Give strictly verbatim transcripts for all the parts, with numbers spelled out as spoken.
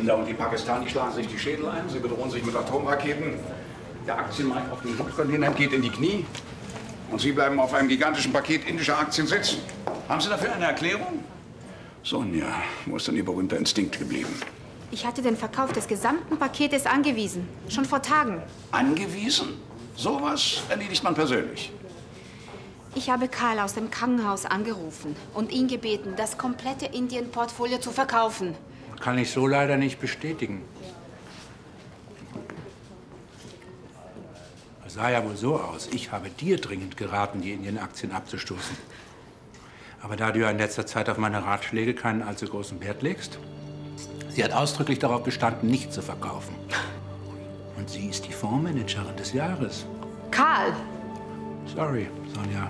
Inder und die Pakistanis schlagen sich die Schädel ein. Sie bedrohen sich mit Atomraketen. Der Aktienmarkt auf dem Subkontinent geht in die Knie. Und Sie bleiben auf einem gigantischen Paket indischer Aktien sitzen. Haben Sie dafür eine Erklärung? Sonja, wo ist denn Ihr berühmter Instinkt geblieben? Ich hatte den Verkauf des gesamten Paketes angewiesen. Schon vor Tagen. Angewiesen? Sowas erledigt man persönlich. Ich habe Karl aus dem Krankenhaus angerufen und ihn gebeten, das komplette Indien-Portfolio zu verkaufen. Kann ich so leider nicht bestätigen. Es sah ja wohl so aus. Ich habe dir dringend geraten, die Indien-Aktien abzustoßen. Aber da du ja in letzter Zeit auf meine Ratschläge keinen allzu großen Wert legst, sie hat ausdrücklich darauf bestanden, nicht zu verkaufen. Und sie ist die Fondsmanagerin des Jahres. Karl! Sorry, Sonja.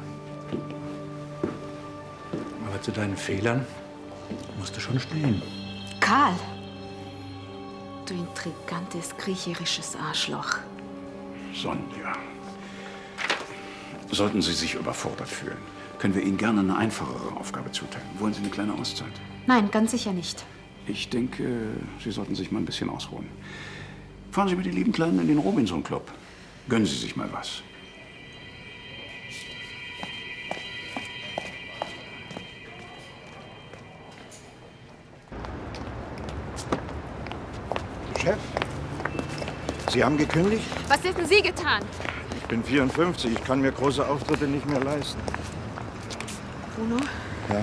Aber zu deinen Fehlern musst du schon stehen. Karl! Du intrigantes kriecherisches Arschloch. Sonja. Sollten Sie sich überfordert fühlen, können wir Ihnen gerne eine einfachere Aufgabe zuteilen. Wollen Sie eine kleine Auszeit? Nein, ganz sicher nicht. Ich denke, Sie sollten sich mal ein bisschen ausruhen. Fahren Sie mit den lieben Kleinen in den Robinson-Club. Gönnen Sie sich mal was. Chef, Sie haben gekündigt? Was hätten Sie getan? Ich bin vierundfünfzig, ich kann mir große Auftritte nicht mehr leisten. Bruno? Ja?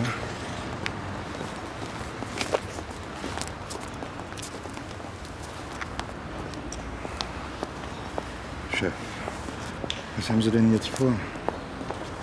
Chef, was haben Sie denn jetzt vor?